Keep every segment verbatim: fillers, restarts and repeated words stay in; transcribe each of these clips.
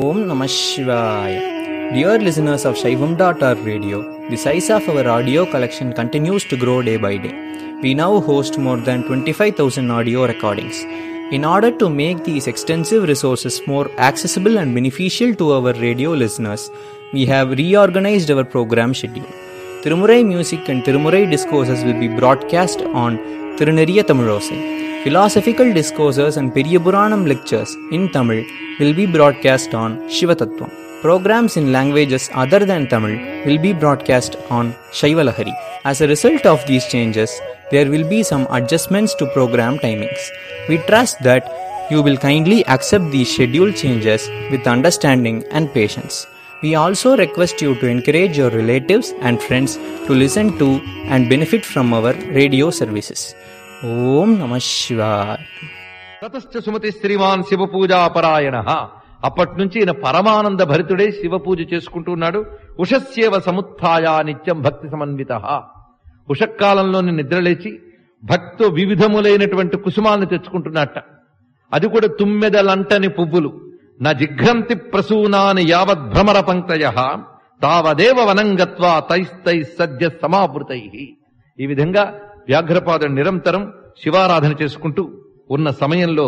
Om Namah Shivaya. Dear listeners of Shaivam dot org radio, the size of our audio collection continues to grow day by day. We now host more than twenty-five thousand audio recordings. In order to make these extensive resources more accessible and beneficial to our radio listeners, we have reorganized our program schedule. Tirumurai music and Tirumurai discourses will be broadcast on Tiruneriya Tamilosai. Philosophical discourses and Periyapuranam lectures in Tamil will be broadcast on Shivatattvam. Programs in languages other than Tamil will be broadcast on Shaivalahari. As a result of these changes, there will be some adjustments to program timings. We trust that you will kindly accept these schedule changes with understanding and patience. We also request you to encourage your relatives and friends to listen to and benefit from our radio services. Om Namah Shivaya. తతశ్చ Sumathi Shriman Shiva పూజా పరాయణ. అప్పటి నుంచి ఈయన పరమానంద భరితుడే శివ పూజ చేసుకుంటున్నాడు. ఉషస్యేవ సముత్థాయ నిత్యం భక్తి సమన్విత. ఉషకాలంలోని నిద్రలేచి భక్తితో వివిధములైనటువంటి కుసుమాలను తెచ్చుకుంటున్నట్ట. అది కూడా తుమ్మెదలంటని పువ్వులు. నా జిఘ్రంతి ప్రసూనాని యావద్ భ్రమర పంక్తయ తావదేవ వనంగత్వా తైస్తై సద్య సమావృతై. ఈ విధంగా వ్యాఘ్రపాదుడు నిరంతరం శివారాధన చేసుకుంటూ ఉన్న సమయంలో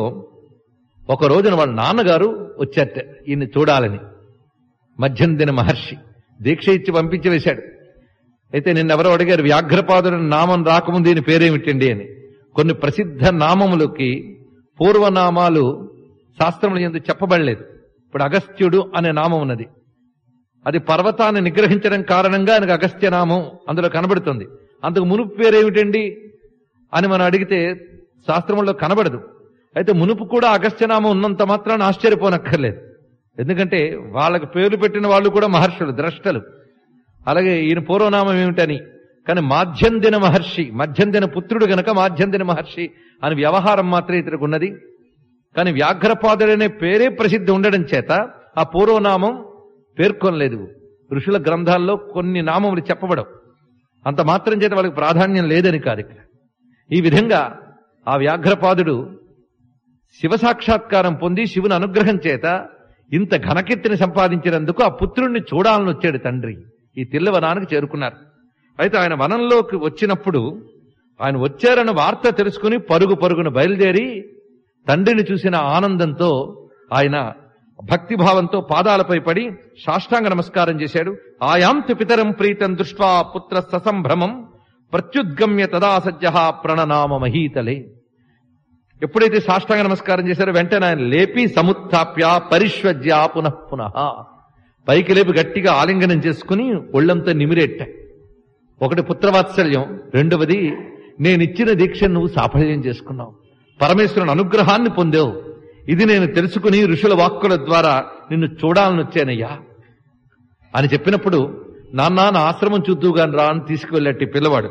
ఒక రోజున వాళ్ళ నాన్నగారు వచ్చారట ఈయన్ని చూడాలని. మధ్యందిన మహర్షి దీక్ష ఇచ్చి పంపించి వేశాడు. అయితే నిన్నెవరో అడిగారు, వ్యాఘ్రపాదుడి నామం రాకముందు ఈయన పేరేమిటండి అని. కొన్ని ప్రసిద్ధ నామములకి పూర్వనామాలు శాస్త్రములు ఎందుకు చెప్పబడలేదు. ఇప్పుడు అగస్త్యుడు అనే నామం ఉన్నది. అది పర్వతాన్ని నిగ్రహించడం కారణంగా ఆయనకు అగస్త్య నామం అందులో కనబడుతుంది. అంతకు మునుపు పేరేమిటండి అని మనం అడిగితే శాస్త్రములో కనబడదు. అయితే మునుపు కూడా అగస్త్యనామం ఉన్నంత మాత్రాన్ని ఆశ్చర్యపోనక్కర్లేదు. ఎందుకంటే వాళ్ళకి పేర్లు పెట్టిన వాళ్ళు కూడా మహర్షులు, ద్రష్టలు. అలాగే ఈయన పూర్వనామం ఏమిటని. కానీ మాధ్యందిన మహర్షి, మధ్యందిన పుత్రుడు గనక మాధ్యందిన మహర్షి అని వ్యవహారం మాత్రం ఇతనికి ఉన్నది. కానీ వ్యాఘ్రపాదుడనే పేరే ప్రసిద్ధి ఉండడం చేత ఆ పూర్వనామం పేర్కొనలేదు. ఋషుల గ్రంథాల్లో కొన్ని నామములు చెప్పబడవు. అంత మాత్రం చేత వాళ్ళకి ప్రాధాన్యం లేదని కాదు ఇక్కడ. ఈ విధంగా ఆ వ్యాఘ్రపాదుడు శివ సాక్షాత్కారం పొంది శివుని అనుగ్రహం చేత ఇంత ఘనకీర్తిని సంపాదించినందుకు ఆ పుత్రుణ్ణి చూడాలని వచ్చాడు తండ్రి. ఈ తిల్లవనానికి చేరుకున్నారు. అయితే ఆయన వనంలోకి వచ్చినప్పుడు ఆయన వచ్చారన్న వార్త తెలుసుకుని పరుగు పరుగున బయలుదేరి తండ్రిని చూసిన ఆనందంతో ఆయన భక్తిభావంతో పాదాలపై పడి సాష్టాంగ నమస్కారం చేశాడు. ఆయాంతు పితరం ప్రీతం దృష్ట్వా పుత్ర ససంభ్రమం ప్రత్యుద్గమ్య తదా సజ్జ ప్రణనామ మహీతలే. ఎప్పుడైతే సాష్టాంగ నమస్కారం చేశారో వెంటనే ఆయన లేపి సముత్థాప్య పరిష్వజ్య పునః పునః పైకి లేపి గట్టిగా ఆలింగనం చేసుకుని ఒళ్లంతా నిమిరెట్ట. ఒకటి పుత్రవాత్సల్యం, రెండవది నేనిచ్చిన దీక్షను నువ్వు సాఫల్యం చేసుకున్నావు, పరమేశ్వరుని అనుగ్రహాన్ని పొందావు. ఇది నేను తెలుసుకుని ఋషుల వాక్కుల ద్వారా నిన్ను చూడాలని వచ్చానయ్యా అని చెప్పినప్పుడు, నాన్న నా ఆశ్రమం చూద్దుగాని రా అని తీసుకువెళ్ళట్టి పిల్లవాడు.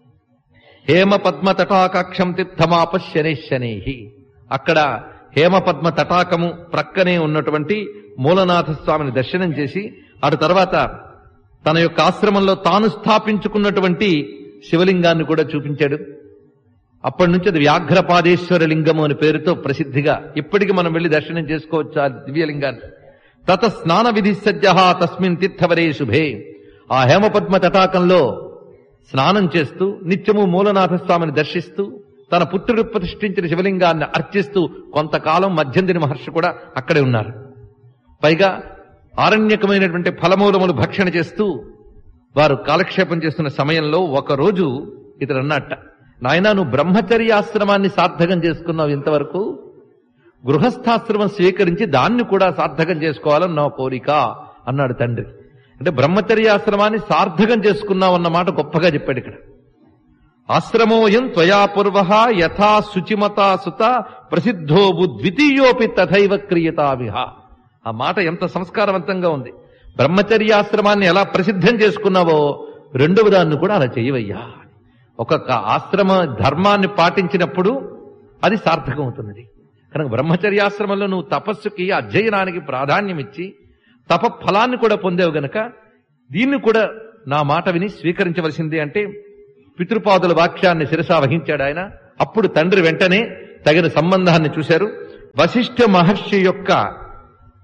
హేమ పద్మ తటాకాక్షం తీర్థమాప శనే శనే. అక్కడ హేమ పద్మ తటాకము ప్రక్కనే ఉన్నటువంటి మూలనాథ స్వామిని దర్శనం చేసి అటు తర్వాత తన యొక్క ఆశ్రమంలో తాను స్థాపించుకున్నటువంటి శివలింగాన్ని కూడా చూపించాడు. అప్పటి నుంచి అది వ్యాఘ్రపాదేశ్వర లింగము అని పేరుతో ప్రసిద్ధిగా ఇప్పటికి మనం వెళ్లి దర్శనం చేసుకోవచ్చు ఆ దివ్యలింగాన్ని. తత స్నాన విధి సజ్జ తస్మిన్ తీర్థవరే శుభే. ఆ హేమపద్మ తటాకంలో స్నానం చేస్తూ నిత్యము మూలనాథ స్వామిని దర్శిస్తూ తన పుత్రుడు ప్రతిష్ఠించిన శివలింగాన్ని అర్చిస్తూ కొంతకాలం మధ్యందిని మహర్షి కూడా అక్కడే ఉన్నారు. పైగా ఆరణ్యకమైనటువంటి ఫలమూలములు భక్షణ చేస్తూ వారు కాలక్షేపం చేస్తున్న సమయంలో ఒకరోజు ఇతడు అన్నట్ట, నాయనా నువ్వు బ్రహ్మచర్యాశ్రమాన్ని సార్థకం చేసుకున్నావు, ఇంతవరకు గృహస్థాశ్రమం స్వీకరించి దాన్ని కూడా సార్థకం చేసుకోవాలని నా కోరిక అన్నాడు తండ్రి. అంటే బ్రహ్మచర్యాశ్రమాన్ని సార్థకం చేసుకున్నావు అన్నమాట గొప్పగా చెప్పాడు ఇక్కడ. ఆశ్రమోయం త్వయా పూర్వ యథా శుచిమతా సుత ప్రసిద్ధో ద్వితీయోపి తథైవ క్రియతావిహ. ఆ మాట ఎంత సంస్కారవంతంగా ఉంది. బ్రహ్మచర్యాశ్రమాన్ని ఎలా ప్రసిద్ధం చేసుకున్నావో రెండవ దాన్ని కూడా అలా చేయవయ్యా. ఒక్కొక్క ఆశ్రమ ధర్మాన్ని పాటించినప్పుడు అది సార్థకం అవుతున్నది. కనుక బ్రహ్మచర్యాశ్రమంలో నువ్వు తపస్సుకి అధ్యయనానికి ప్రాధాన్యం ఇచ్చి తప ఫలాన్ని కూడా పొందేవు గనక దీన్ని కూడా నా మాట విని స్వీకరించవలసింది అంటే పితృపాదుల వాక్యాన్ని శిరసా వహించాడు ఆయన. అప్పుడు తండ్రి వెంటనే తగిన సంబంధాన్ని చూశారు. వశిష్ఠ మహర్షి యొక్క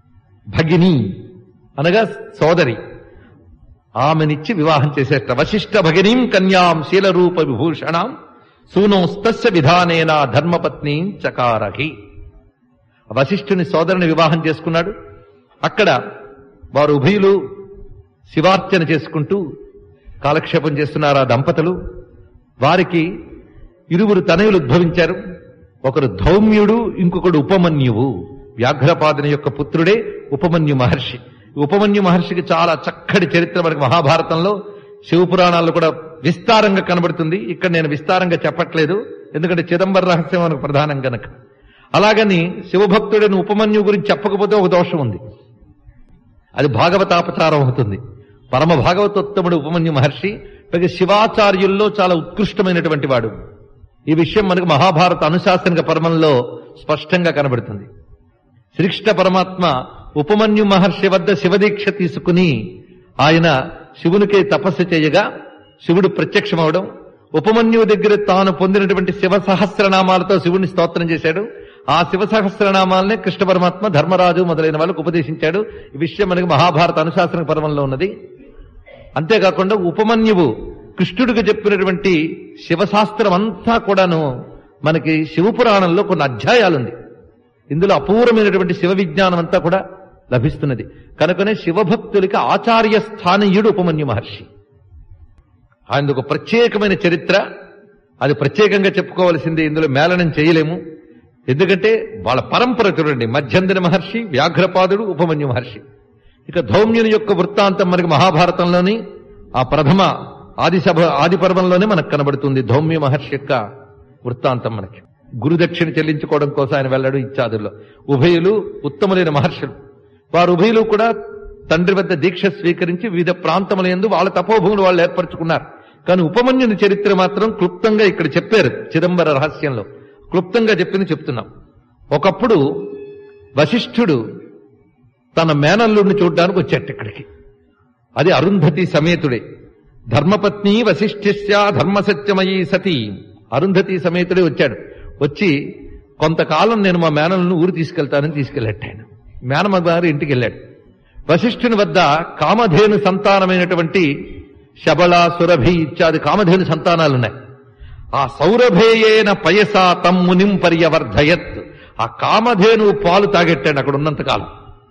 భగిని అనగా సోదరి, ఆమెనిచ్చి వివాహం చేసేట. వశిష్ఠ భగినీం కన్యాం శీలరూప విభూషణాం సూనోస్తస్య విధానేన ధర్మపత్ని చకారహి. వశిష్ఠుని సోదరుని వివాహం చేసుకున్నాడు. అక్కడ వారు ఉభయులు శివార్చన చేసుకుంటూ కాలక్షేపం చేస్తున్నారు ఆ దంపతులు. వారికి ఇరువురు తనయులు ఉద్భవించారు. ఒకరు ధౌమ్యుడు, ఇంకొకడు ఉపమన్యువు. వ్యాఘ్రపాదుని యొక్క పుత్రుడే ఉపమన్యు మహర్షి. ఉపమన్యు మహర్షికి చాలా చక్కటి చరిత్ర మనకి మహాభారతంలో, శివపురాణాల్లో కూడా విస్తారంగా కనబడుతుంది. ఇక్కడ నేను విస్తారంగా చెప్పట్లేదు, ఎందుకంటే చిదంబర రహస్యం మనకు ప్రధానం గనక. అలాగని శివభక్తుడైన ఉపమన్యు గురించి చెప్పకపోతే ఒక దోషం ఉంది, అది భాగవతాపచారం అవుతుంది. పరమ భాగవతోత్తముడు ఉపమన్యు మహర్షి, పైగా శివాచార్యుల్లో చాలా ఉత్కృష్టమైనటువంటి వాడు. ఈ విషయం మనకు మహాభారత అనుశాసనిక పర్వంలో స్పష్టంగా కనబడుతుంది. శ్రీకృష్ణ పరమాత్మ ఉపమన్యు మహర్షి వద్ద శివదీక్ష తీసుకుని ఆయన శివునికే తపస్సు చేయగా శివుడు ప్రత్యక్షమవడం, ఉపమన్యువు దగ్గర తాను పొందినటువంటి శివ సహస్రనామాలతో శివుని స్తోత్రం చేశాడు. ఆ శివ సహస్రనామాలనే కృష్ణ పరమాత్మ ధర్మరాజు మొదలైన వాళ్ళకు ఉపదేశించాడు. ఈ విషయం మనకి మహాభారత అనుశాసన పర్వంలో ఉన్నది. అంతేకాకుండా ఉపమన్యువు కృష్ణుడికి చెప్పినటువంటి శివశాస్త్రం అంతా కూడాను మనకి శివపురాణంలో కొన్ని అధ్యాయాలుంది. ఇందులో అపూర్వమైనటువంటి శివ విజ్ఞానం అంతా కూడా లభిస్తున్నది. కనుకనే శివభక్తులకి ఆచార్య స్థానీయుడు ఉపమన్యు మహర్షి. ఆయనకు ప్రత్యేకమైన చరిత్ర, అది ప్రత్యేకంగా చెప్పుకోవలసింది, ఇందులో మేళనం చేయలేము. ఎందుకంటే వాళ్ళ పరంపర చూడండి, మధ్యంధన మహర్షి, వ్యాఘ్రపాదుడు, ఉపమన్యు మహర్షి. ఇక ధౌమ్యుని యొక్క వృత్తాంతం మనకి మహాభారతంలోని ఆ ప్రథమ ఆది సభ ఆది పర్వంలోనే మనకు కనబడుతుంది. ధౌమ్య మహర్షి యొక్క వృత్తాంతం మనకి గురుదక్షిణ చెల్లించుకోవడం కోసం ఆయన వెళ్ళాడు ఇత్యాదుల్లో. ఉభయులు ఉత్తములైన మహర్షులు. వారు ఉభయులు కూడా తండ్రి వద్ద దీక్ష స్వీకరించి వివిధ ప్రాంతముల యందు వాళ్ళ తపోభూములు వాళ్ళు ఏర్పరచుకున్నారు. కానీ ఉపమన్యుని చరిత్ర మాత్రం క్లుప్తంగా ఇక్కడ చెప్పారు. చిదంబర రహస్యంలో క్లుప్తంగా చెప్పింది చెప్తున్నాం. ఒకప్పుడు వశిష్ఠుడు తన మేనల్లుడిని చూడ్డానికి వచ్చాడు ఇక్కడికి. అది అరుంధతి సమేతుడే. ధర్మపత్ని వశిష్ఠ్య ధర్మసత్యమయీ సతీ. అరుంధతి సమేతుడే వచ్చాడు. వచ్చి కొంతకాలం నేను మా మేనల్ని ఊరు తీసుకెళ్తానని తీసుకెళ్ళాడు. ఆయన మేనమ్మ గారు ఇంటికి వెళ్ళాడు. వశిష్ఠుని వద్ద కామధేను సంతానమైనటువంటి శబళ, సురభి ఇత్యాది కామధేను సంతానాలున్నాయి. ఆ సౌరభేయేన పయసా తమ్మునిం పర్యవర్ధయత్. ఆ కామధేను పాలు తాగెట్టాడు అక్కడ ఉన్నంతకాలం.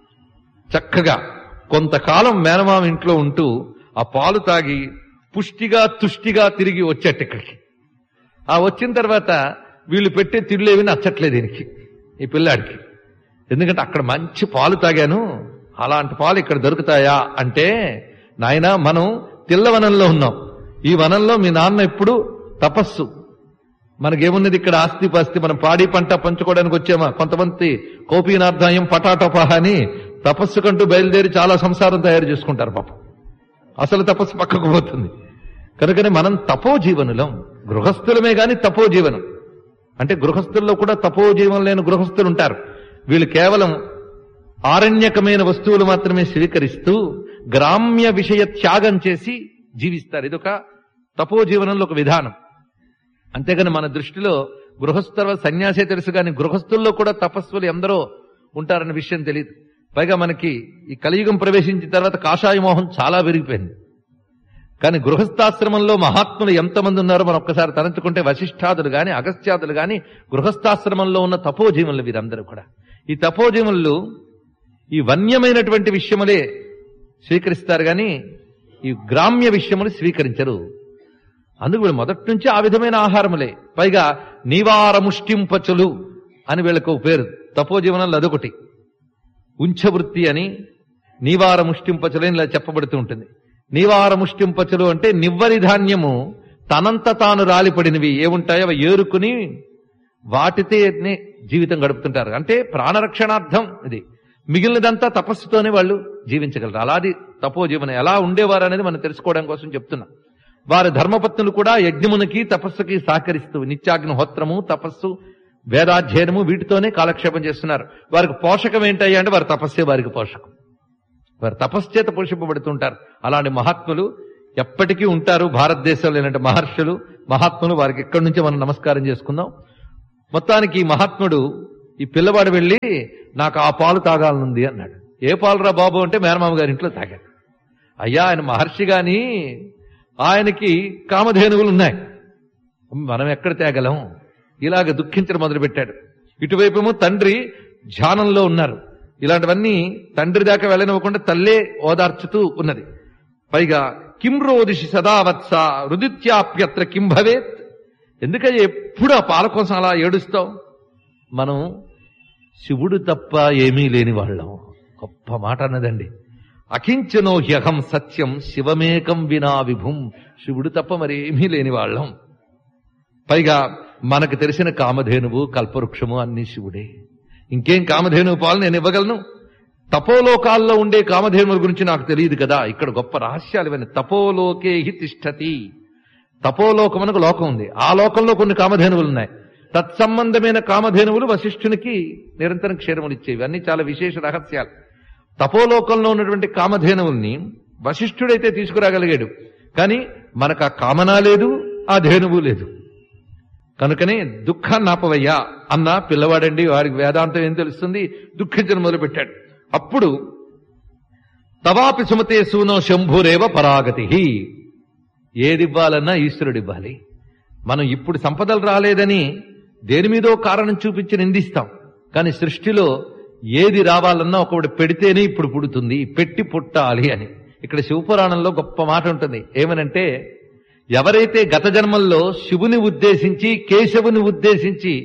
చక్కగా కొంతకాలం మేనమామ ఇంట్లో ఉంటూ ఆ పాలు తాగి పుష్టిగా తుష్టిగా తిరిగి వచ్చేట ఇక్కడికి. ఆ వచ్చిన తర్వాత వీళ్ళు పెట్టే తిళ్ళేవి నచ్చట్లేదు దీనికి, ఈ పిల్లాడికి. ఎందుకంటే అక్కడ మంచి పాలు తాగాను, అలాంటి పాలు ఇక్కడ దొరుకుతాయా అంటే, నాయనా మనం తిల్లవనంలో ఉన్నాం, ఈ వనంలో మీ నాన్న ఎప్పుడు తపస్సు, మనకేమున్నది ఇక్కడ ఆస్తి పాస్తి, మనం పాడి పంట పంచుకోవడానికి వచ్చామా? కొంతమంది కోపీనార్థాయం పటాటోపాహ అని తపస్సు కంటూ బయలుదేరి చాలా సంసారం తయారు చేసుకుంటారు పాపం. అసలు తపస్సు పక్కకు పోతుంది. కనుకనే మనం తపోజీవనులం, గృహస్థులమే గాని తపోజీవనం. అంటే గృహస్థుల్లో కూడా తపోజీవనం లేని గృహస్థులు ఉంటారు. వీళ్ళు కేవలం ఆరణ్యకమైన వస్తువులు మాత్రమే స్వీకరిస్తూ గ్రామ్య విషయ త్యాగం చేసి జీవిస్తారు. ఇదొక తపోజీవనంలో ఒక విధానం. అంతేగాని మన దృష్టిలో గృహస్థుల సన్యాసే తెలుసు కానీ గృహస్థుల్లో కూడా తపస్సులు ఎందరో ఉంటారన్న విషయం తెలియదు. పైగా మనకి ఈ కలియుగం ప్రవేశించిన తర్వాత కాషాయ మోహం చాలా పెరిగిపోయింది. కానీ గృహస్థాశ్రమంలో మహాత్ములు ఎంతమంది ఉన్నారో మనం ఒక్కసారి తలంచుకుంటే, వశిష్ఠాదులు గాని అగస్త్యాదులు గాని గృహస్థాశ్రమంలో ఉన్న తపోజీవులు వీరందరూ కూడా. ఈ తపోజీవులు ఈ వన్యమైనటువంటి విషయములే స్వీకరిస్తారు గాని ఈ గ్రామ్య విషయములు స్వీకరించరు. అందుకు వీళ్ళు మొదటి నుంచి ఆ విధమైన ఆహారములే. పైగా నివారముష్టింపచులు అని వీళ్ళకు పేరు. తపోజీవనంలో అదొకటి. ఉంచవృత్తి అని నివారముష్టింపచులు అని ఇలా చెప్పబడుతూ ఉంటుంది. నివారముష్టింపచులు అంటే నివ్వరి ధాన్యము తనంత తాను రాలిపడినవి ఏముంటాయో అవి ఏరుకుని వాటితోనే జీవితం గడుపుతుంటారు. అంటే ప్రాణరక్షణార్థం ఇది. మిగిలినదంతా తపస్సుతోనే వాళ్ళు జీవించగలరు. అలాది తపోజీవనం ఎలా ఉండేవారు అనేది మనం తెలుసుకోవడం కోసం చెప్తున్నా. వారి ధర్మపత్నులు కూడా యజ్ఞమునికి తపస్సుకి సహకరిస్తూ నిత్యాగ్నిహోత్రము, తపస్సు, వేదాధ్యయనము వీటితోనే కాలక్షేపం చేస్తున్నారు. వారికి పోషకం ఏంటయ్యా అంటే వారి తపస్సే వారికి పోషకం. వారు తపశ్చేత పోషింపబడుతుంటారు. అలాంటి మహాత్ములు ఎప్పటికీ ఉంటారు భారతదేశంలో. ఇలాంటి మహర్షులు, మహాత్ములు, వారికి ఎక్కడి నుంచో మనం నమస్కారం చేసుకుందాం. మొత్తానికి ఈ మహాత్ముడు, ఈ పిల్లవాడు వెళ్ళి నాకు ఆ పాలు తాగాలనుంది అన్నాడు. ఏ పాలరా బాబు అంటే మేనమామ గారి ఇంట్లో తాగాడు. అయ్యా ఆయన మహర్షి గాని ఆయనకి కామధేనువులు ఉన్నాయి, మనం ఎక్కడ తేగలం? ఇలాగ దుఃఖించడం మొదలుపెట్టాడు. ఇటువైపేమో తండ్రి ధ్యానంలో ఉన్నారు. ఇలాంటివన్నీ తండ్రి దాకా వెళ్ళనివ్వకుండా తల్లే ఓదార్చుతూ ఉన్నది. పైగా కిం రోదిషి సదావత్స రుదిత్యాప్యత్ర కిం భవేత్, ఎందుకని ఎప్పుడు ఆ పాల కోసం అలా ఏడుస్తావు? మనం శివుడు తప్ప ఏమీ లేని వాళ్ళం. గొప్ప మాట అన్నదండి. అకించనో హ్యహం సత్యం శివమేకం వినా విభుం, శివుడు తప్ప మరేమీ లేని వాళ్ళం. పైగా మనకు తెలిసిన కామధేనువు కల్పవృక్షము అన్ని శివుడే. ఇంకేం కామధేనువు పాలు నేను ఇవ్వగలను? తపోలోకాల్లో ఉండే కామధేనువుల గురించి నాకు తెలియదు కదా. ఇక్కడ గొప్ప రహస్యాలు ఇవన్నీ. తపోలోకే హి తిష్టతి, తపోలోకమునకు లోకం ఉంది, ఆ లోకంలో కొన్ని కామధేనువులు ఉన్నాయి. తత్సంబంధమైన కామధేనువులు వశిష్ఠునికి నిరంతరం క్షీరములు ఇచ్చేవి. అన్ని చాలా విశేష రహస్యాలు. తపోలోకంలో ఉన్నటువంటి కామధేనువుల్ని వశిష్ఠుడైతే తీసుకురాగలిగాడు, కానీ మనకు ఆ కామన లేదు, ఆ ధేనువు లేదు. కనుకనే దుఃఖాన్ని ఆపవయ్యా అన్న పిల్లవాడండి, వాడికి వేదాంతం ఏం తెలుస్తుంది, దుఃఖించడం మొదలుపెట్టాడు. అప్పుడు తవాపి సుమతే సూనో శంభురేవ పరాగతి, ఏదివ్వాలన్నా ఈశ్వరుడివ్వాలి. మనం ఇప్పుడు సంపదలు రాలేదని దేని మీదో కారణం చూపించి నిందిస్తాం, కానీ సృష్టిలో ఏది రావాలన్నా ఒకటి పెడితేనే ఇప్పుడు పుడుతుంది, పెట్టి పుట్టాలి అని. ఇక్కడ శివపురాణంలో గొప్ప మాట ఉంటుంది. ఏమనంటే, ఎవరైతే గత జన్మల్లో శివుని ఉద్దేశించి కేశవుని ఉద్దేశించి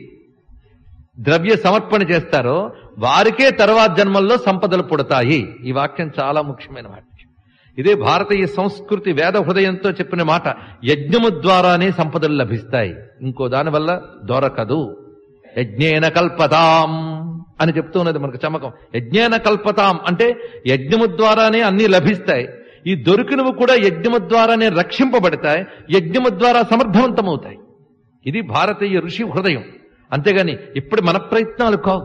ద్రవ్య సమర్పణ చేస్తారో వారికే తర్వాత జన్మల్లో సంపదలు పుడతాయి. ఈ వాక్యం చాలా ముఖ్యమైన వాక్యం. ఇదే భారతీయ సంస్కృతి వేద హృదయంతో చెప్పిన మాట. యజ్ఞము ద్వారానే సంపదలు లభిస్తాయి, ఇంకో దానివల్ల దొరకదు. యజ్ఞేన కల్పతాం అని చెప్తూ ఉన్నది మనకు చమకం. యజ్ఞేన కల్పతాం అంటే యజ్ఞము ద్వారానే అన్ని లభిస్తాయి. ఈ దొరికినవి కూడా యజ్ఞము ద్వారానే రక్షింపబడతాయి, యజ్ఞము ద్వారా సమర్థవంతమవుతాయి. ఇది భారతీయ ఋషి హృదయం. అంతేగాని ఇప్పుడు మన ప్రయత్నాలు కావు,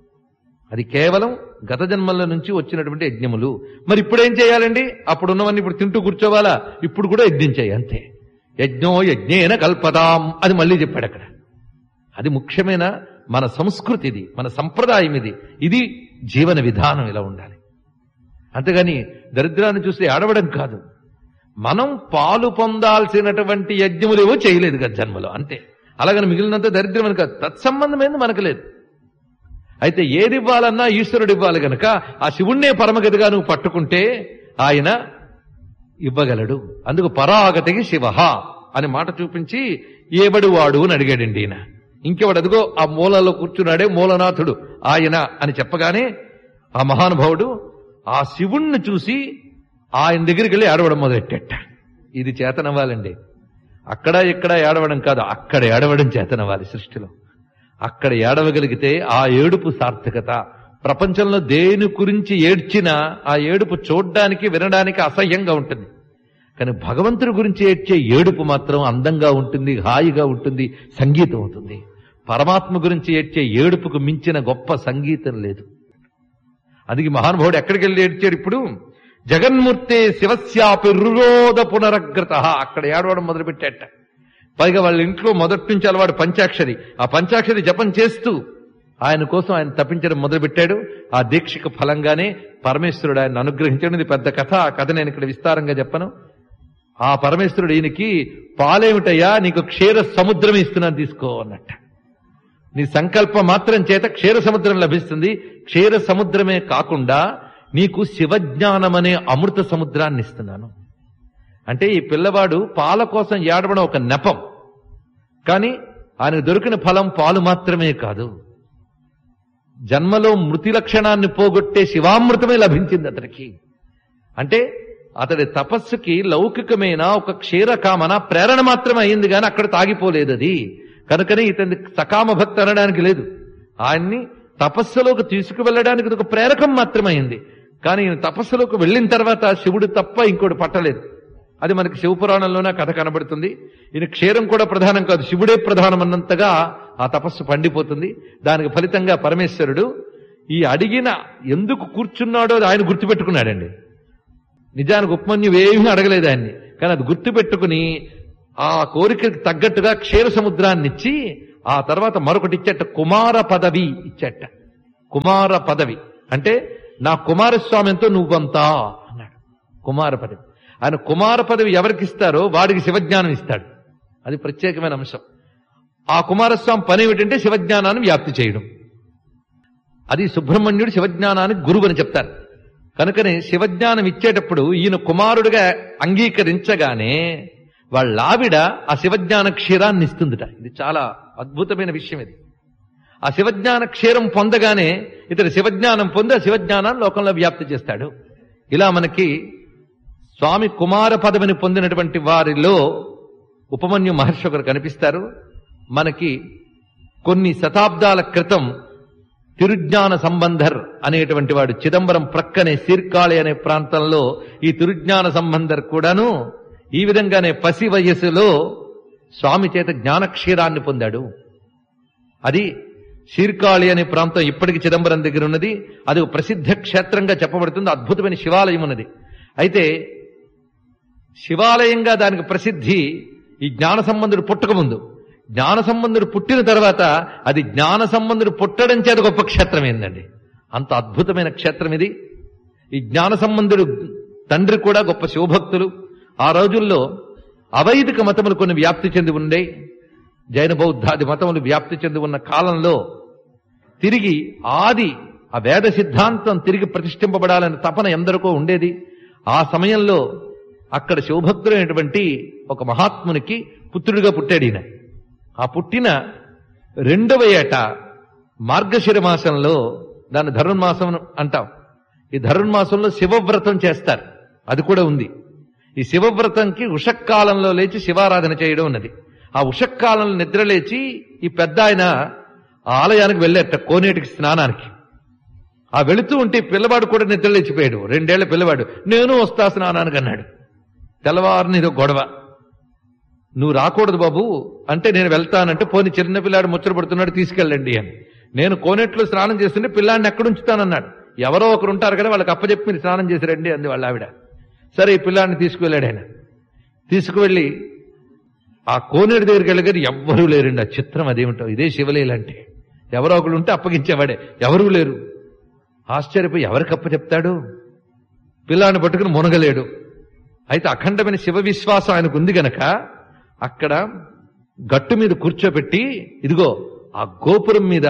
అది కేవలం గత జన్మల నుంచి వచ్చినటువంటి యజ్ఞములు. మరి ఇప్పుడేం చేయాలండి? అప్పుడున్నవన్నీ ఇప్పుడు తింటూ కూర్చోవాలా? ఇప్పుడు కూడా యజ్ఞం చేయి అంతే. యజ్ఞో యజ్ఞేన కల్పదాం అది మళ్ళీ చెప్పాడు అక్కడ. అది ముఖ్యమైన మన సంస్కృతి, ఇది మన సంప్రదాయం, ఇది ఇది జీవన విధానం ఇలా ఉండాలి. అంతేగాని దరిద్రాన్ని చూస్తే ఆడవడం కాదు. మనం పాలు పొందాల్సినటువంటి యజ్ఞములేవో చేయలేదు గత జన్మలో, అంతే. అలాగని మిగిలినంత దరిద్రం అని కాదు, తత్సంబంధమైంది మనకు లేదు. అయితే ఏది ఇవ్వాలన్నా ఈశ్వరుడు ఇవ్వాలి గనక ఆ శివుణ్ణే పరమగతిగా నువ్వు పట్టుకుంటే ఆయన ఇవ్వగలడు. అందుకు పరాగతికి శివ అని మాట చూపించి ఏబడు వాడు అని అడిగాడండి ఈయన. ఇంకెవడు? అదిగో ఆ మూలలో కూర్చున్నాడే మూలనాథుడు ఆయన అని చెప్పగానే ఆ మహానుభావుడు ఆ శివుణ్ణి చూసి ఆయన దగ్గరికి వెళ్ళి ఏడవడం మొదలెట్టేట. ఇది చేతనవ్వాలండి. అక్కడ ఇక్కడ ఏడవడం కాదు, అక్కడ ఏడవడం చేతనవ్వాలి. సృష్టిలో అక్కడ ఏడవగలిగితే ఆ ఏడుపు సార్థకత. ప్రపంచంలో దేని గురించి ఏడ్చినా ఆ ఏడుపు చూడ్డానికి వినడానికి అసహ్యంగా ఉంటుంది, కానీ భగవంతుడి గురించి ఏడ్చే ఏడుపు మాత్రం అందంగా ఉంటుంది, హాయిగా ఉంటుంది, సంగీతం అవుతుంది. పరమాత్మ గురించి ఏడ్చే ఏడుపుకు మించిన గొప్ప సంగీతం లేదు. అందుకే మహానుభావుడు ఎక్కడికి వెళ్ళి ఏడ్చాడు? ఇప్పుడు జగన్మూర్తే శివస్యాపి రురోధ పునరగ్రత, అక్కడ ఏడవడం మొదలుపెట్టాట. పైగా వాళ్ళ ఇంట్లో మొదటి నుంచి అలవాడు పంచాక్షరి. ఆ పంచాక్షరి జపం చేస్తూ ఆయన కోసం ఆయన తప్పించడం మొదలుపెట్టాడు. ఆ దీక్షకు ఫలంగానే పరమేశ్వరుడు ఆయన అనుగ్రహించడం. ఇది పెద్ద కథ, ఆ కథ నేను ఇక్కడ విస్తారంగా చెప్పను. ఆ పరమేశ్వరుడు ఈయనకి పాలేమిటయ్యా, నీకు క్షీర సముద్రం ఇస్తున్నాను తీసుకో అన్నట్ట. నీ సంకల్ప మాత్రం చేత క్షీర సముద్రం లభిస్తుంది. క్షీర సముద్రమే కాకుండా నీకు శివజ్ఞానం అనే అమృత సముద్రాన్ని ఇస్తున్నాను. అంటే ఈ పిల్లవాడు పాల కోసం ఏడవడం ఒక నెపం, కానీ ఆయనకు దొరికిన ఫలం పాలు మాత్రమే కాదు, జన్మలో మృతి లక్షణాన్ని పోగొట్టే శివామృతమే లభించింది అతనికి. అంటే అతడి తపస్సుకి లౌకికమైన ఒక క్షీరకామన ప్రేరణ మాత్రమే అయింది, కానీ అక్కడ తాగిపోలేదు అది. కనుకనే ఇతని సకామ భక్తి అనడానికి లేదు. ఆయన్ని తపస్సులోకి తీసుకువెళ్ళడానికి ఒక ప్రేరకం మాత్రమైంది. కానీ ఈయన తపస్సులోకి వెళ్ళిన తర్వాత శివుడు తప్ప ఇంకోటి పట్టలేదు. అది మనకి శివపురాణంలోనే కథ కనబడుతుంది. ఈయన క్షీరం కూడా ప్రధానం కాదు, శివుడే ప్రధానం అన్నంతగా ఆ తపస్సు పండిపోతుంది. దానికి ఫలితంగా పరమేశ్వరుడు ఈ అడిగిన ఎందుకు కూర్చున్నాడో ఆయన గుర్తుపెట్టుకున్నాడండి. నిజానికి ఉపమన్యువు ఏమీ అడగలేదు ఆయన్ని, కానీ అది గుర్తుపెట్టుకుని ఆ కోరికకి తగ్గట్టుగా క్షీర సముద్రాన్ని ఇచ్చి ఆ తర్వాత మరొకటి ఇచ్చేట, కుమార పదవి ఇచ్చేట. కుమార పదవి అంటే నా కుమారస్వామి ఎంతో నువ్వంతా అన్నాడు. కుమార పదవి. ఆయన కుమార పదవి ఎవరికి ఇస్తారో వాడికి శివజ్ఞానం ఇస్తాడు. అది ప్రత్యేకమైన అంశం. ఆ కుమారస్వామి పని ఏమిటంటే శివజ్ఞానాన్ని వ్యాప్తి చేయడం. అది సుబ్రహ్మణ్యుడు శివజ్ఞానానికి గురువు అని చెప్తారు. కనుకనే శివజ్ఞానం ఇచ్చేటప్పుడు ఈయన కుమారుడిగా అంగీకరించగానే వాళ్ళ ఆవిడ ఆ శివజ్ఞాన క్షీరాన్ని ఇస్తుందిట. ఇది చాలా అద్భుతమైన విషయం. ఇది ఆ శివజ్ఞాన క్షీరం పొందగానే ఇతడు శివజ్ఞానం పొంది ఆ శివజ్ఞానాన్ని లోకంలో వ్యాప్తి చేస్తాడు. ఇలా మనకి స్వామి కుమార పదవిని పొందినటువంటి వారిలో ఉపమన్యు మహర్షి ఒకరు కనిపిస్తారు. మనకి కొన్ని శతాబ్దాల క్రితం తిరుజ్ఞాన సంబంధర్ అనేటువంటి వాడు చిదంబరం ప్రక్కనే సీర్కాళి అనే ప్రాంతంలో ఈ తిరుజ్ఞాన సంబంధర్ కూడాను ఈ విధంగానే పసి వయస్సులో స్వామి చేత జ్ఞానక్షీరాన్ని పొందాడు. అది సీర్కాళి అనే ప్రాంతం ఇప్పటికి చిదంబరం దగ్గర ఉన్నది. అది ఒక ప్రసిద్ధ క్షేత్రంగా చెప్పబడుతుంది. అద్భుతమైన శివాలయం ఉన్నది. అయితే శివాలయంగా దానికి ప్రసిద్ధి ఈ జ్ఞాన సంబంధుడు పుట్టకముందు. జ్ఞాన సంబంధుడు పుట్టిన తర్వాత అది జ్ఞాన సంబంధుడు పుట్టడం చేత గొప్ప క్షేత్రం ఏందండి. అంత అద్భుతమైన క్షేత్రం ఇది. ఈ జ్ఞాన సంబంధుడు తండ్రి కూడా గొప్ప శివభక్తులు. ఆ రోజుల్లో అవైదిక మతములు కొన్ని వ్యాప్తి చెంది ఉండే, జైన బౌద్ధాది మతములు వ్యాప్తి చెంది ఉన్న కాలంలో తిరిగి ఆది ఆ వేద సిద్ధాంతం తిరిగి ప్రతిష్ఠింపబడాలని తపన ఎందరికో ఉండేది. ఆ సమయంలో అక్కడ శివభక్తుడైనటువంటి ఒక మహాత్మునికి పుత్రుడిగా పుట్టాడు ఈయన. ఆ పుట్టిన రెండవ ఏట మార్గశిర మాసంలో, దాన్ని ధనుర్మాసం అంటాం, ఈ ధనుర్మాసంలో శివవ్రతం చేస్తారు. అది కూడా ఉంది. ఈ శివవ్రతంకి ఉషక్కాలంలో లేచి శివారాధన చేయడం ఉన్నది. ఆ ఉషక్కాలంలో నిద్రలేచి ఈ పెద్ద ఆయన ఆ ఆలయానికి వెళ్ళేట కోనేటికి స్నానానికి. ఆ వెళుతూ ఉంటే పిల్లవాడు కూడా నిద్రలేచిపోయాడు. రెండేళ్ల పిల్లవాడు. నేను వస్తా స్నానానికి అన్నాడు. తెల్లవారిని ఇదో గొడవ. నువ్వు రాకూడదు బాబు అంటే నేను వెళ్తానంటే, పోని చిన్న పిల్లాడు ముచ్చట పడుతున్నాడు తీసుకెళ్ళండి అని. నేను కోనేట్లో స్నానం చేస్తుంటే పిల్లాడిని ఎక్కడ ఉంచుతానన్నాడు. ఎవరో ఒకరు ఉంటారు కదా వాళ్ళకి అప్పచెప్పి మీరు స్నానం చేసి రండి అంది వాళ్ళ ఆవిడ. సరే ఈ పిల్లాడిని తీసుకువెళ్ళాడు ఆయన. తీసుకువెళ్ళి ఆ కోనేటి దగ్గరికి వెళ్ళగారు. ఎవ్వరూ లేరండి. ఆ చిత్రం అదేమిటో. ఇదే శివలీల అంటే. ఎవరో ఒకరు ఉంటే అప్పగించేవాడే. ఎవరూ లేరు. ఆశ్చర్యపోయి ఎవరికి అప్ప చెప్తాడు? పిల్లాడిని పట్టుకుని మునగలేడు. అయితే అఖండమైన శివ విశ్వాసం ఆయనకు ఉంది గనక అక్కడ గట్టు మీద కూర్చోబెట్టి, ఇదిగో ఆ గోపురం మీద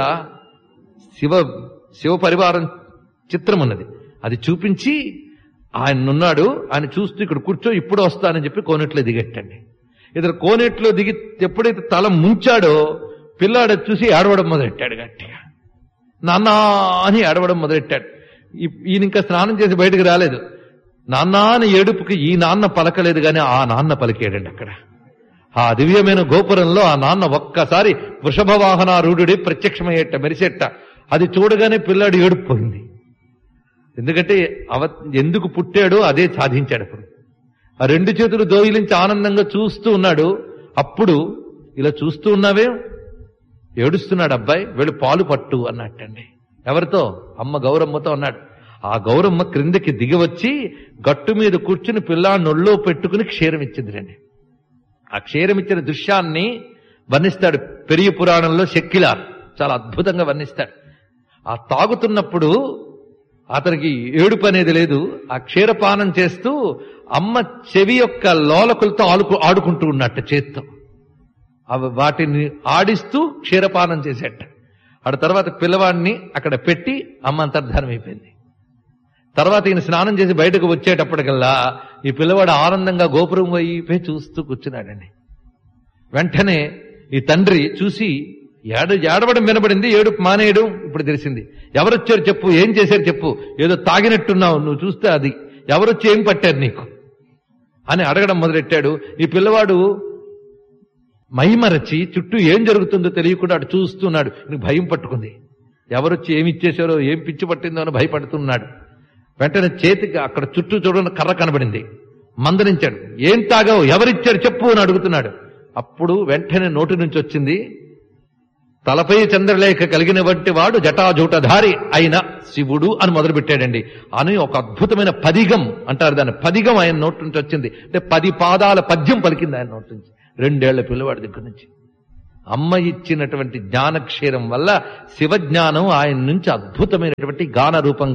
శివ శివ పరివారం చిత్రం ఉన్నది, అది చూపించి ఆయన్నున్నాడు, ఆయన చూస్తూ ఇక్కడ కూర్చో ఇప్పుడు వస్తానని చెప్పి కోనేట్లో దిగెట్టండి. ఇతను కోనేట్లో దిగి ఎప్పుడైతే తల ముంచాడో పిల్లాడు చూసి ఏడవడం మొదలెట్టాడు. గట్టిగా నాన్నా అని ఏడవడం మొదలెట్టాడు. ఈయన ఇంకా స్నానం చేసి బయటకు రాలేదు. నాన్నా అని ఏడుపుకి ఈ నాన్న పలకలేదు కానీ ఆ నాన్న పలికాడండి. అక్కడ ఆ దివ్యమైన గోపురంలో ఆ నాన్న ఒక్కసారి వృషభ వాహనారూఢుడి ప్రత్యక్షమయ్యేట మెరిసేట. అది చూడగానే పిల్లాడు ఏడుపుపోయింది. ఎందుకంటే అవ ఎందుకు పుట్టాడో అదే సాధించాడు. అప్పుడు ఆ రెండు చేతులు దోయిలించి ఆనందంగా చూస్తూ ఉన్నాడు. అప్పుడు ఇలా చూస్తూ ఉన్నావే, ఏడుస్తున్నాడు అబ్బాయి, వెళ్ళి పాలు పట్టు అన్నట్టండి. ఎవరితో? అమ్మ గౌరమ్మతో అన్నాడు. ఆ గౌరమ్మ క్రిందకి దిగివచ్చి గట్టు మీద కూర్చుని పిల్లాడిని ఒళ్ళో పెట్టుకుని క్షీరం ఇచ్చింది రండి. ఆ క్షీరం ఇచ్చిన దృశ్యాన్ని వర్ణిస్తాడు పెరియ పురాణంలో. శక్కిలార్ చాలా అద్భుతంగా వర్ణిస్తాడు. ఆ తాగుతున్నప్పుడు అతనికి ఏడుపు అనేది లేదు. ఆ క్షీరపానం చేస్తూ అమ్మ చెవి యొక్క లోలకులతో ఆడుకు ఆడుకుంటూ ఉన్నట్టు చేత్తో అవి వాటిని ఆడిస్తూ క్షీరపానం చేసేట. ఆ తర్వాత పిల్లవాడిని అక్కడ పెట్టి అమ్మ అంతర్ధానం అయిపోయింది. తర్వాత ఈయన స్నానం చేసి బయటకు వచ్చేటప్పటికల్లా ఈ పిల్లవాడు ఆనందంగా గోపురం వైపే చూస్తూ కూర్చున్నాడండి. వెంటనే ఈ తండ్రి చూసి ఏడు ఏడవడం వినబడింది, ఏడుపు మానేయడం ఇప్పుడు తెలిసింది. ఎవరొచ్చారు చెప్పు, ఏం చేశారు చెప్పు, ఏదో తాగినట్టున్నావు, నువ్వు చూస్తే అది ఎవరొచ్చి ఏం పట్టారు నీకు అని అడగడం మొదలెట్టాడు. ఈ పిల్లవాడు మైమరచి చుట్టూ ఏం జరుగుతుందో తెలియకుండా అటు చూస్తున్నాడు. నీకు భయం పట్టుకుంది. ఎవరొచ్చి ఏమి ఇచ్చేశారో, ఏం పిచ్చి పట్టిందో అని భయపడుతున్నాడు. వెంటనే చేతికి అక్కడ చుట్టూ చూడని కర్ర కనబడింది. మందలించాడు. ఏం తాగావు, ఎవరిచ్చారు చెప్పు అని అడుగుతున్నాడు. అప్పుడు వెంటనే నోటి నుంచి వచ్చింది, తలపై చంద్రలేఖ కలిగిన వంటి వాడు జటాజూటధారి అయిన శివుడు అని మొదలుపెట్టాడండి. అని ఒక అద్భుతమైన పదిగం అంటారు దాన్ని. పదిగం ఆయన నోటి నుంచి వచ్చింది. అంటే పది పాదాల పద్యం పలికింది ఆయన నోటి నుంచి. రెండేళ్ల పిల్లవాడి దగ్గర నుంచి. అమ్మ ఇచ్చినటువంటి జ్ఞానక్షీరం వల్ల శివజ్ఞానం ఆయన నుంచి అద్భుతమైనటువంటి గాన రూపంగా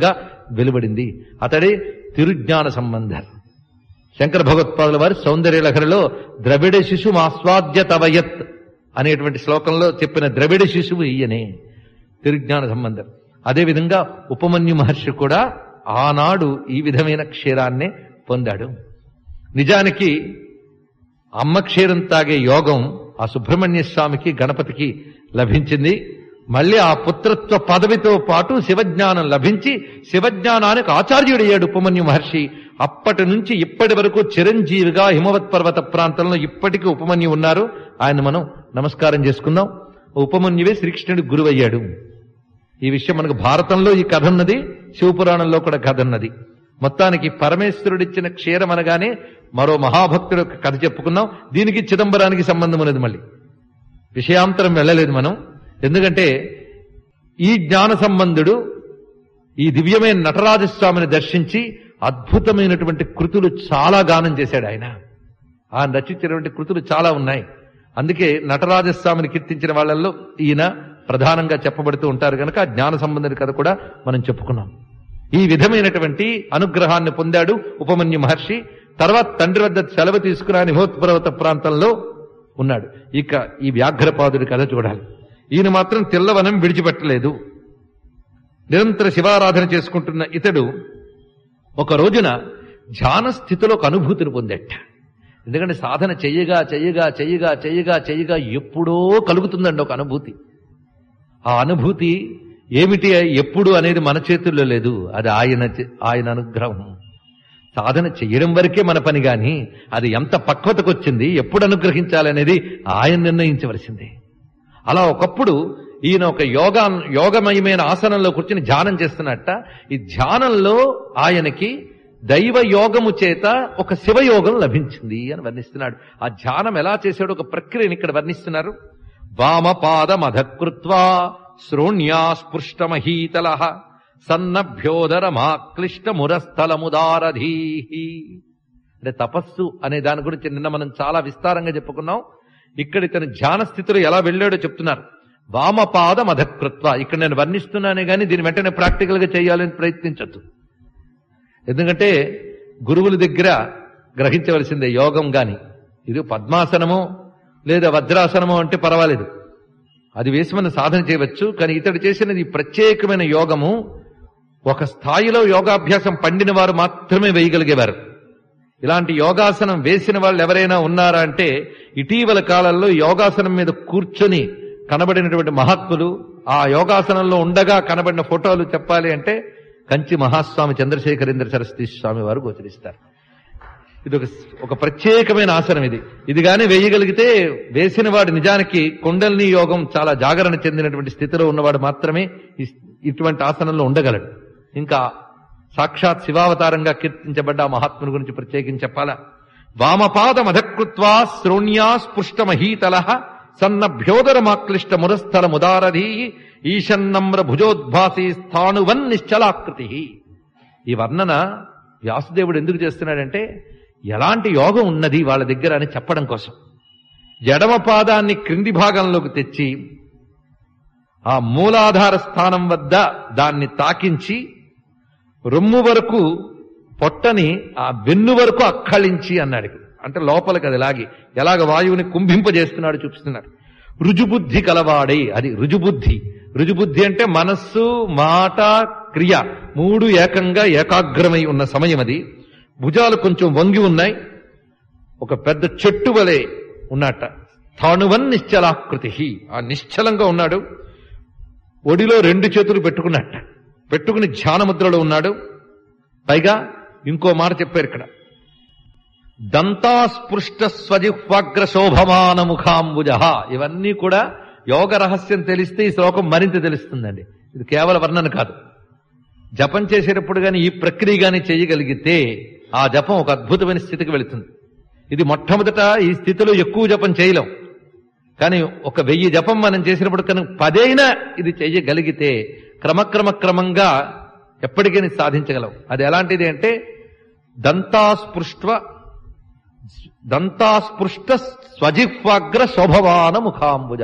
వెలువడింది. అతడే తిరుజ్ఞాన సంబంధర్. శంకర భగవత్పాదుల వారి సౌందర్యలహరిలో ద్రవిడ శిశువు ఆస్వాద్య తవయత్ అనేటువంటి శ్లోకంలో చెప్పిన ద్రవిడ శిశువు ఈయనే, తిరుజ్ఞాన సంబంధర్. అదేవిధంగా ఉపమన్యు మహర్షి కూడా ఆనాడు ఈ విధమైన క్షీరాన్నే పొందాడు. నిజానికి అమ్మ క్షీరం తాగే యోగం ఆ సుబ్రహ్మణ్య స్వామికి గణపతికి లభించింది. మళ్ళీ ఆ పుత్రత్వ పదవితో పాటు శివజ్ఞానం లభించి శివజ్ఞానానికి ఆచార్యుడయ్యాడు ఉపమన్యు మహర్షి. అప్పటి నుంచి ఇప్పటి వరకు చిరంజీవిగా హిమవత్ పర్వత ప్రాంతంలో ఇప్పటికీ ఉపమన్యు ఉన్నారు. ఆయన మనం నమస్కారం చేసుకుందాం. ఉపమన్యువే శ్రీకృష్ణుడికి గురువయ్యాడు. ఈ విషయం మనకు భారతంలో ఈ కథ ఉన్నది, శివపురాణంలో కూడా కథ ఉన్నది. మొత్తానికి పరమేశ్వరుడిచ్చిన క్షీరం అనగానే మరో మహాభక్తుడు కథ చెప్పుకున్నాం. దీనికి చిదంబరానికి సంబంధం ఉన్నది. మళ్ళీ విషయాంతరం వెళ్ళలేదు మనం. ఎందుకంటే ఈ జ్ఞాన సంబంధుడు ఈ దివ్యమైన నటరాజస్వామిని దర్శించి అద్భుతమైనటువంటి కృతులు చాలా గానం చేశాడు. ఆయన ఆయన రచించినటువంటి కృతులు చాలా ఉన్నాయి. అందుకే నటరాజస్వామిని కీర్తించిన వాళ్ళల్లో ఈయన ప్రధానంగా చెప్పబడుతూ ఉంటారు కనుక ఆ జ్ఞాన సంబంధుడి కథ కూడా మనం చెప్పుకున్నాం. ఈ విధమైనటువంటి అనుగ్రహాన్ని పొందాడు ఉపమన్యు మహర్షి. తర్వాత తండ్రి వద్ద సెలవు తీసుకుని హిమవత్ పర్వత ప్రాంతంలో ఉన్నాడు. ఇక ఈ వ్యాఘ్రపాదుడి కథ చూడాలి. ఈయన మాత్రం తెల్లవనం విడిచిపెట్టలేదు. నిరంతర శివారాధన చేసుకుంటున్న ఇతడు ఒక రోజున ధ్యాన స్థితిలో ఒక అనుభూతిని పొందట. ఎందుకంటే సాధన చెయ్యగా చెయ్యగా చెయ్యగా చెయ్యగా చెయ్యగా ఎప్పుడో కలుగుతుందండి ఒక అనుభూతి. ఆ అనుభూతి ఏమిటి, ఎప్పుడు అనేది మన చేతుల్లో లేదు. అది ఆయన ఆయన అనుగ్రహం. సాధన చెయ్యడం వరకే మన పని గాని అది ఎంత పక్వతకు వచ్చింది, ఎప్పుడు అనుగ్రహించాలనేది ఆయన నిర్ణయించవలసిందే. అలా ఒకప్పుడు ఈయన ఒక యోగా యోగమయమైన ఆసనంలో కూర్చుని ధ్యానం చేస్తున్నట్ట. ఈ ధ్యానంలో ఆయనకి దైవ యోగము చేత ఒక శివయోగం లభించింది అని వర్ణిస్తున్నాడు. ఆ ధ్యానం ఎలా చేశాడో ఒక ప్రక్రియను ఇక్కడ వర్ణిస్తున్నారు. వామపాదమధకృత్వా శ్రోణ్యా స్పృష్టమహీతల సన్నభ్యోదరమాక్లిష్టమురస్థలముదారధీ. అంటే తపస్సు అనే దాని గురించి నిన్న మనం చాలా విస్తారంగా చెప్పుకున్నాం. ఇక్కడ ఇతను ధ్యాన స్థితిలో ఎలా వెళ్ళాడో చెప్తున్నారు. వామపాదం అధకృత్వ. ఇక్కడ నేను వర్ణిస్తున్నానే గాని దీని వెంటనే ప్రాక్టికల్ గా చేయాలని ప్రయత్నించద్దు. ఎందుకంటే గురువుల దగ్గర గ్రహించవలసిందే యోగం గాని. ఇది పద్మాసనమో లేదా వజ్రాసనమో అంటే పర్వాలేదు, అది వేసి మనం సాధన చేయవచ్చు. కానీ ఇతడు చేసినది ప్రత్యేకమైన యోగము. ఒక స్థాయిలో యోగాభ్యాసం పండిన వారు మాత్రమే వేయగలిగేవారు. ఇలాంటి యోగాసనం వేసిన వాళ్ళు ఎవరైనా ఉన్నారా అంటే ఇటీవల కాలంలో యోగాసనం మీద కూర్చొని కనబడినటువంటి మహాత్ములు, ఆ యోగాసనంలో ఉండగా కనబడిన ఫోటోలు చెప్పాలి అంటే కంచి మహాస్వామి చంద్రశేఖరేంద్ర సరస్వతి స్వామి వారు గోచరిస్తారు. ఇది ఒక ఒక ప్రత్యేకమైన ఆసనం. ఇది ఇది గాని వేయగలిగితే వేసిన వాడు నిజానికి కుండలిని యోగం చాలా జాగరణ చెందినటువంటి స్థితిలో ఉన్నవాడు మాత్రమే ఇటువంటి ఆసనంలో ఉండగలడు. ఇంకా సాక్షాత్ శివావతారంగా కీర్తించబడ్డ మహాత్ముని గురించి ప్రత్యేకించి చెప్పాలా. వామపాదం అధకృత్వా శ్రోణ్యా స్పృష్టమహీతల సన్నభ్యోదరమాక్లిష్ట మురస్థల ముదారధీ ఈశన్నమ్ర భుజోద్భాసి స్థాణువన్ నిశ్చలాకృతి. ఈ వర్ణన వ్యాసుదేవుడు ఎందుకు చేస్తున్నాడంటే ఎలాంటి యోగం ఉన్నది వాళ్ళ దగ్గర అని చెప్పడం కోసం. ఎడమ పాదాన్ని క్రింది భాగంలోకి తెచ్చి ఆ మూలాధార స్థానం వద్ద దాన్ని తాకించి రొమ్ము వరకు పొట్టని ఆ వెన్ను వరకు అక్కళించి అన్నాడు. అంటే లోపలికి అది లాగి ఎలాగ వాయువుని కుంభింపజేస్తున్నాడు చూపిస్తున్నాడు. రుజుబుద్ధి కలవాడే, అది రుజుబుద్ధి. రుజుబుద్ధి అంటే మనస్సు మాట క్రియ మూడు ఏకంగా ఏకాగ్రమై ఉన్న సమయం అది. భుజాలు కొంచెం వంగి ఉన్నాయి, ఒక పెద్ద చెట్టు వలె ఉన్నట్ట. తానువన్ నిశ్చలాకృతి, ఆ నిశ్చలంగా ఉన్నాడు. ఒడిలో రెండు చేతులు పెట్టుకున్నట్ట, పెట్టుకుని ధ్యానముద్రలో ఉన్నాడు. పైగా ఇంకో మాట చెప్పారు ఇక్కడ, దంతాస్పృష్ట స్వజిహ్వాగ్ర శోభమాన ముఖాంబుజ. ఇవన్నీ కూడా యోగ రహస్యం తెలిస్తే ఈ శ్లోకం మరింత తెలుస్తుందండి. ఇది కేవల వర్ణన కాదు. జపం చేసేటప్పుడు గాని ఈ ప్రక్రియ గాని చేయగలిగితే ఆ జపం ఒక అద్భుతమైన స్థితికి వెళుతుంది. ఇది మొట్టమొదట ఈ స్థితిలో ఎక్కువ జపం చేయలేం, కానీ ఒక వెయ్యి జపం మనం చేసినప్పుడు కనుక పదైనా ఇది చెయ్యగలిగితే క్రమక్రమ క్రమంగా ఎప్పటికైనా సాధించగలం. అది ఎలాంటిది అంటే దంతాస్పృష్ట దంతాస్పృష్ట స్వజిహ్వాగ్ర శోభవాన ముఖాంబుజ.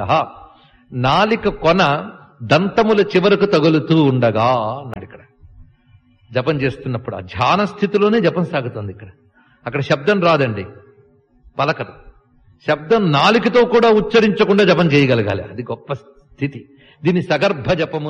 నాలిక కొన దంతముల చివరకు తగులుతూ ఉండగా అన్నాడు ఇక్కడ. జపం చేస్తున్నప్పుడు ఆ ధ్యాన స్థితిలోనే జపం సాగుతుంది. ఇక్కడ అక్కడ శబ్దం రాదండి, పలకదు. శబ్దం నాలికతో కూడా ఉచ్చరించకుండా జపం చేయగలగాలి. అది గొప్ప స్థితి. దీన్ని సగర్భ జపము